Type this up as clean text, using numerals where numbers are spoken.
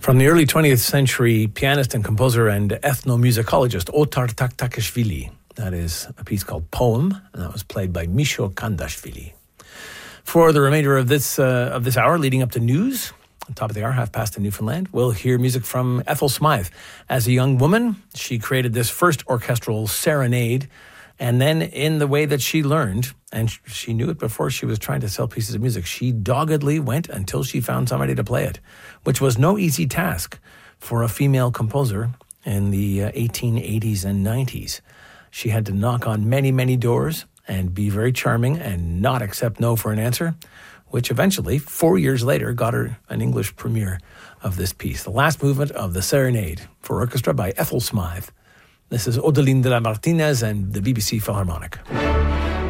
From the early 20th century, pianist and composer and ethnomusicologist Otar Taktakishvili. That is a piece called Poem, and that was played by Misho Kandashvili. For the remainder of this hour, leading up to news, on top of the hour, half past in Newfoundland, we'll hear music from Ethel Smythe. As a young woman, she created this first orchestral serenade, and then in the way that she learned, and she knew it before she was trying to sell pieces of music, she doggedly went until she found somebody to play it, which was no easy task for a female composer in the 1880s and 90s. She had to knock on many, many doors and be very charming and not accept no for an answer, which eventually, 4 years later, got her an English premiere of this piece, the last movement of the Serenade for orchestra by Ethel Smythe. This is Odeline de la Martinez and the BBC Philharmonic.